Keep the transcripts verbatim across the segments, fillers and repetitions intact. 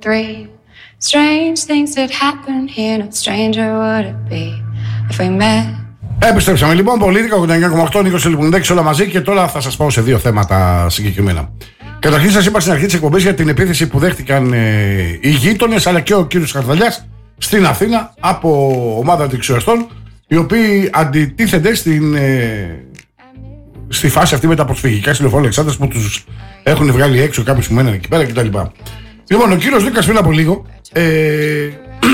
Three strange things that happen here, no stranger would it be if we met. Επιστρέψαμε λοιπόν, Πολίτικα ογδόντα εννιά κόμμα οκτώ, Νίκος Ελπουλντέκης, όλα μαζί, και τώρα θα σας πάω σε δύο θέματα συγκεκριμένα. Καταρχήν, σας είπα στην αρχή της εκπομπής για την επίθεση που δέχτηκαν ε, οι γείτονες αλλά και ο κύριος Χαρδαλιάς στην Αθήνα από ομάδα αντιξιαστών, οι οποίοι αντιτίθενται στην, ε, στη φάση αυτή με τα προσφυγικά στη Λεωφόρο Αλεξάνδρας που τους έχουν βγάλει έξω κάποιους που μένουν εκεί πέρα κτλ. Λοιπόν, ο κύριος Δούκας πριν από λίγο ε,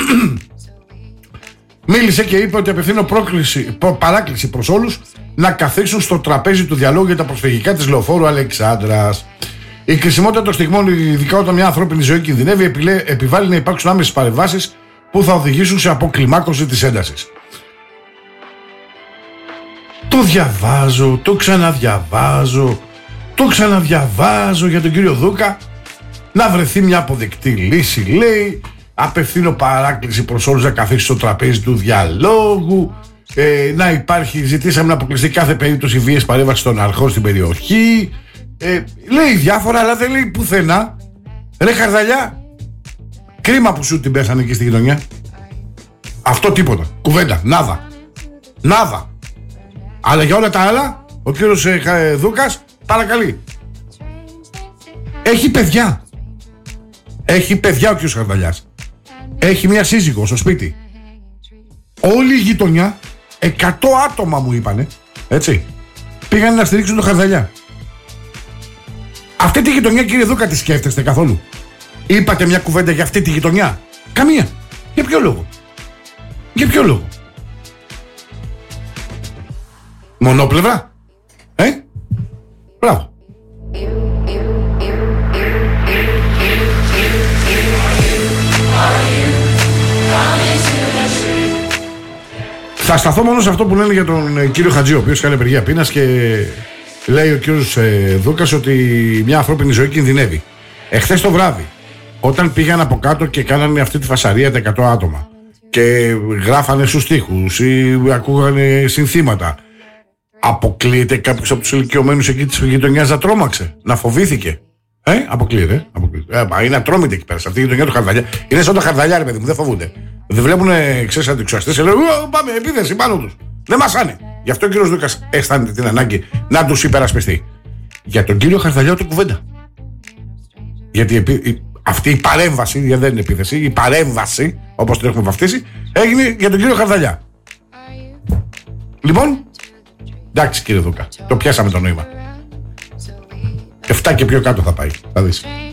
μίλησε και είπε ότι απευθύνω πρόκληση, παράκληση προς όλους να καθίσουν στο τραπέζι του διαλόγου για τα προσφυγικά της Λεωφόρου Αλεξάνδρας. Η κρισιμότητα των στιγμών, ειδικά όταν μια ανθρώπινη ζωή κινδυνεύει, επιλέ, επιβάλλει να υπάρξουν άμεσες παρεμβάσεις που θα οδηγήσουν σε αποκλιμάκωση της έντασης. Το διαβάζω, το ξαναδιαβάζω, το ξαναδιαβάζω για τον κύριο Δούκα. Να βρεθεί μια αποδεκτή λύση, λέει. Απευθύνω παράκληση προς όλους να καθίσει στο τραπέζι του διαλόγου. Ε, να υπάρχει, ζητήσαμε να αποκλειστεί κάθε περίπτωση βίαιης παρέμβασης των αρχών στην περιοχή. Ε, λέει διάφορα, αλλά δεν λέει πουθενά. Ρε Χαρδαλιά, κρίμα που σου την πέσανε εκεί στη γειτονιά. Αυτό τίποτα. Κουβέντα. Νάδα. Νάδα. Αλλά για όλα τα άλλα, ο κύριος ε, Δούκας παρακαλεί. Έχει παιδιά. Έχει παιδιά ο κύριος Χαρδαλιάς. Έχει μια σύζυγο στο σπίτι. Όλη η γειτονιά, εκατό άτομα μου είπανε, έτσι, πήγαν να στηρίξουν τον Χαρδαλιά. Αυτή τη γειτονιά, κύριε Δούκα, τη σκέφτεστε καθόλου? Είπατε μια κουβέντα για αυτή τη γειτονιά? Καμία. Για ποιο λόγο? Για ποιο λόγο? Μονόπλευρα? Ε? Μπράβο. Θα σταθώ μόνο σε αυτό που λένε για τον ε, κύριο Χατζή, ο οποίος κάνει απεργία πείνας, και λέει ο κύριος ε, Δούκας ότι μια ανθρώπινη ζωή κινδυνεύει. Εχθές το βράδυ, όταν πήγαν από κάτω και κάνανε αυτή τη φασαρία τα εκατό άτομα και γράφανε στους τοίχους ή ακούγανε συνθήματα, αποκλείεται κάποιος από τους ηλικιωμένους εκεί της γειτονιάς να τρόμαξε, να φοβήθηκε? Ε, αποκλείεται. αποκλείεται. Ε, είναι ατρόμητη εκεί πέρα, σε αυτή η γειτονιά του Χαρδαλιά. Είναι σαν το Χαρδαλιά, ρε παιδί μου, δεν φοβούνται. Δεν βλέπουν, ξέρεις, αντιξουαστές και λένε πάμε, επίθεση πάνω τους. Δεν μασάνε. Γι' αυτό ο κύριος Δούκας αισθάνεται την ανάγκη να τους υπερασπιστεί. Για τον κύριο Χαρδαλιά ούτε κουβέντα. Γιατί επί, αυτή η παρέμβαση, γιατί δεν είναι επίθεση, η παρέμβαση, όπως την έχουμε βαφτίσει, έγινε για τον κύριο Χαρδαλιά. Λοιπόν, εντάξει κύριε Δούκα, το πιάσαμε το νόημα. Εφτά και πιο κάτω θα πάει, θα δεις.